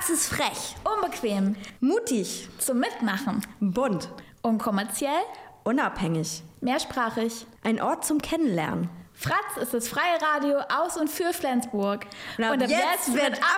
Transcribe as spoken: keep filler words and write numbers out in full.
Praxisfrech. Unbequem. Mutig. Zum Mitmachen. Bunt. Unkommerziell. Unabhängig. Mehrsprachig. Ein Ort zum Kennenlernen. Fratz ist das freie Radio aus und für Flensburg. Und ab, und ab jetzt, jetzt wird ab